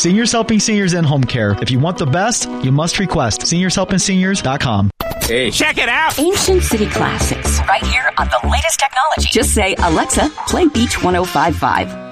Seniors Helping Seniors in Home Care. If you want the best, you must request seniorshelpingseniors.com. Hey, check it out! Ancient City Classics, right here on the latest technology. Just say, Alexa, play Beach 1055.